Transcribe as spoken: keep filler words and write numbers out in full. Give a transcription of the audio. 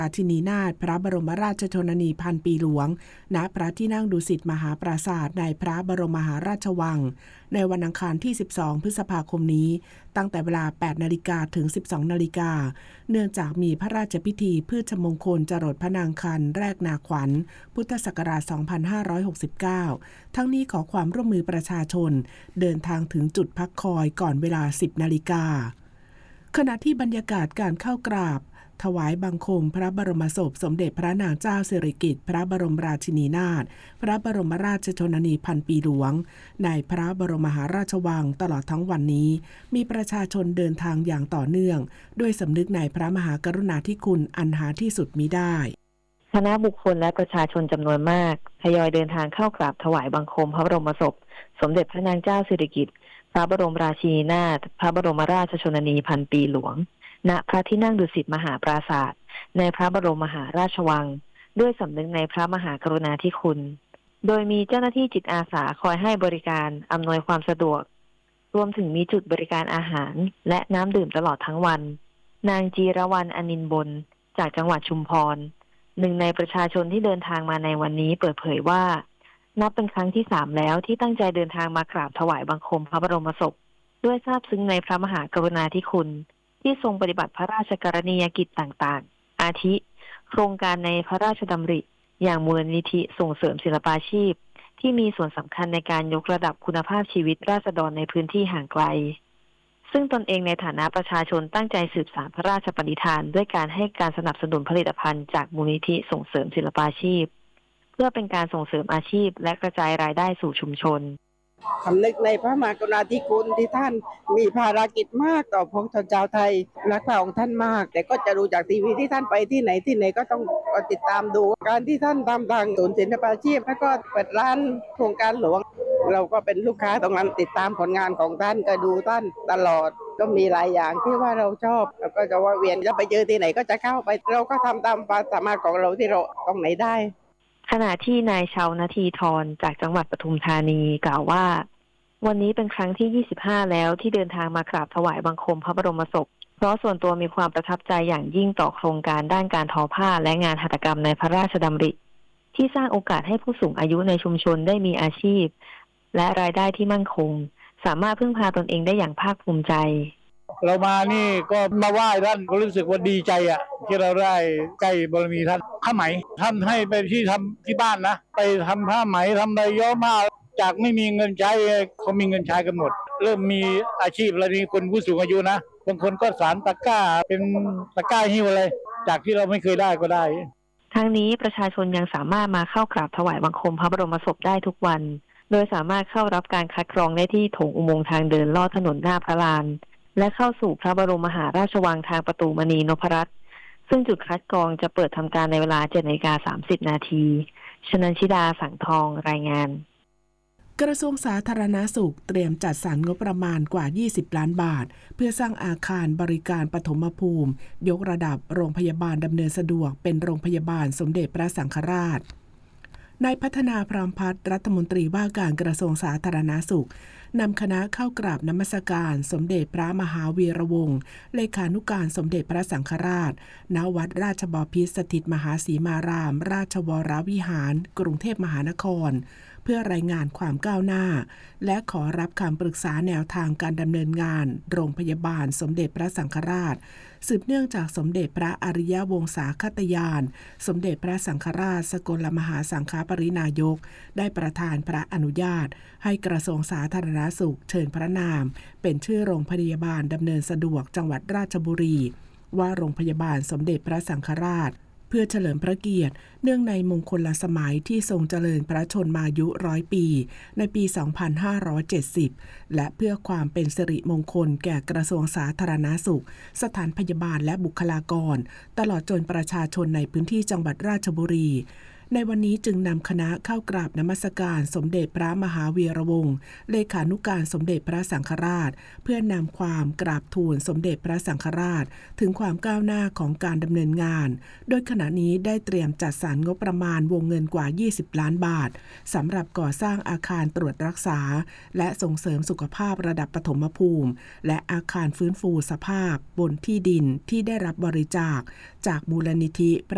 ราชินีนาถพระบรมราชชนนีพันปีหลวงณพระที่นั่งดุสิตมหาปราสาทในพระบรมมหาราชวังในวันอังคารที่สิบสองพฤษภาคมนี้ตั้งแต่เวลา แปดนาฬิกา ถึง สิบสองนาฬิกาเนื่องจากมีพระราชพิธีพืชมงคลจรดพระนางคันแรกนาขวัญพุทธศักราช สองพันห้าร้อยหกสิบเก้า ทั้งนี้ขอความร่วมมือประชาชนเดินทางถึงจุดพักคอยก่อนเวลา สิบนาฬิกาขณะที่บรรยากาศการเข้ากราบถวายบังคมพระบรมศพสมเด็จพระนางเจ้าสิริกิติ์พระบรมราชินีนาถพระบรมราชชนนีพันปีหลวงในพระบรมมหาราชวังตลอดทั้งวันนี้มีประชาชนเดินทางอย่างต่อเนื่องด้วยสำนึกในพระมหากรุณาธิคุณอันหาที่สุดมิได้คณะบุคคลและประชาชนจำนวนมากทยอยเดินทางเข้ากราบถวายบังคมพระบรมศพสมเด็จพระนางเจ้าสิริกิติ์พระบรมราชินีนาถพระบรมราชชนนีพันปีหลวงณพระที่นั่งดุสิตมหาปราสาทในพระบรมมหาราชวังด้วยสำนึกในพระมหากรุณาธิคุณโดยมีเจ้าหน้าที่จิตอาสาคอยให้บริการอำนวยความสะดวกรวมถึงมีจุดบริการอาหารและน้ำดื่มตลอดทั้งวันนางจีรวรรณอนินบนจากจังหวัดชุมพรหนึ่งในประชาชนที่เดินทางมาในวันนี้เปิดเผยว่านับเป็นครั้งที่สามแล้วที่ตั้งใจเดินทางมากราบถวายบังคมพระบรมศพด้วยซาบซึ้งในพระมหากรุณาธิคุณที่ทรงปฏิบัติพระราชกรณียกิจต่างๆอาทิโครงการในพระราชดำริอย่างมูลนิธิส่งเสริมศิลปาชีพที่มีส่วนสำคัญในการยกระดับคุณภาพชีวิตราษฎรในพื้นที่ห่างไกลซึ่งตนเองในฐานะประชาชนตั้งใจสืบสานพระราชปณิธานด้วยการให้การสนับสนุนผลิตภัณฑ์จากมูลนิธิส่งเสริมศิลปาชีพเพื่อเป็นการส่งเสริมอาชีพและกระจายรายได้สู่ชุมชนสำนึกในพระมหากรุณาธิคุณที่ท่านมีภารกิจมากต่อพวกชาวไทยรักพระองค์ท่านมากแต่ก็จะดูจากทีวีที่ท่านไปที่ไหนที่ไหนก็ต้องติดตามดูการที่ท่านทำทางศูนย์ศิลปาชีพแล้วก็เปิดร้านโครงการหลวงเราก็เป็นลูกค้าตรงนั้นติดตามผลงานของท่านก็ดูท่านตลอดก็มีหลายอย่างที่ว่าเราชอบแล้วก็จะว่าเวียนจะไปเจอที่ไหนก็จะเข้าไปเราก็ทำตามความสามารถของเราที่เราตรงไหนได้ขณะที่นายชาวนาทีทรจากจังหวัดปทุมธานีกล่าวว่าวันนี้เป็นครั้งที่ยี่สิบห้าแล้วที่เดินทางมากราบถวายบังคมพระบรมศพเพราะส่วนตัวมีความประทับใจอย่างยิ่งต่อโครงการด้านการทอผ้าและงานหัตถกรรมในพระราชดำริที่สร้างโอกาสให้ผู้สูงอายุในชุมชนได้มีอาชีพและรายได้ที่มั่นคงสามารถพึ่งพาตนเองได้อย่างภาคภูมิใจเรามานี่ก็มาไหว้ท่านก็รู้สึกว่าดีใจอ่ะที่เราได้ใกล้บารมีท่านผ้าไหมท่านให้ไปที่ทำที่บ้านนะไปทำผ้าไหมทำใบย้อมผ้าจากไม่มีเงินใช้เขามีเงินใช้กันหมดเริ่มมีอาชีพแล้วนี่คนผู้สูงอายุนะบางคนก็สานตะกร้าเป็นตะกร้าหิ้วอะไรจากที่เราไม่เคยได้ก็ได้ทั้งนี้ประชาชนยังสามารถมาเข้ากราบถวายบังคมพระบรมศพได้ทุกวันโดยสามารถเข้ารับการคัดกรองได้ที่โถงอุโมงค์ทางเดินลอดถนนหน้าพระลานและเข้าสู่พระบรมมหาราชวังทางประตูมณีนพรัตน์ซึ่งจุดคัดกรองจะเปิดทำการในเวลา เจ็ดนาฬิกาสามสิบนาทีชนันชิดาสังทองรายงานกระทรวงสาธารณสุขเตรียมจัดสรรงบประมาณกว่ายี่สิบล้านบาทเพื่อสร้างอาคารบริการปฐมภูมิยกระดับโรงพยาบาลดำเนินสะดวกเป็นโรงพยาบาลสมเด็จพระสังฆราชนายพัฒนาพรามพัฒน์รัฐมนตรีว่าการกระทรวงสาธารณสุขนำคณะเข้ากราบนมัสการสมเด็จพระมหาวีระวงศ์เลขานุการสมเด็จพระสังฆราชณวัดราชบพิตรสถิตมหาสีมารามราชวรวิหารกรุงเทพมหานครเพื่อรายงานความก้าวหน้าและขอรับคำปรึกษาแนวทางการดำเนินงานโรงพยาบาลสมเด็จพระสังฆราชสืบเนื่องจากสมเด็จพระอริยวงศาคตยานสมเด็จพระสังฆราชสกลมหาสังฆปรินายกได้ประทานพระอนุญาตให้กระทรวงสาธารณสุขเชิญพระนามเป็นชื่อโรงพยาบาลดำเนินสะดวกจังหวัดราชบุรีว่าโรงพยาบาลสมเด็จพระสังฆราชเพื่อเฉลิมพระเกียรติเนื่องในมงคลสมัยที่ทรงเจริญพระชนมายุร้อยปีในปี สองพันห้าร้อยเจ็ดสิบ และเพื่อความเป็นสิริมงคลแก่กระทรวงสาธารณสุขสถานพยาบาลและบุคลากรตลอดจนประชาชนในพื้นที่จังหวัดราชบุรี ในวันนี้จึงนำคณะเข้ากราบนมัสการสมเด็จพระมหาวีระวงศ์เลขานุการสมเด็จพระสังฆราชเพื่อนำความกราบทูลสมเด็จพระสังฆราชถึงความก้าวหน้าของการดำเนินงานโดยขณะนี้ได้เตรียมจัดสรรงบประมาณวงเงินกว่ายี่สิบล้านบาทสำหรับก่อสร้างอาคารตรวจรักษาและส่งเสริมสุขภาพระดับปฐมภูมิและอาคารฟื้นฟูสภาพบนที่ดินที่ได้รับบริจาคจากมูลนิธิ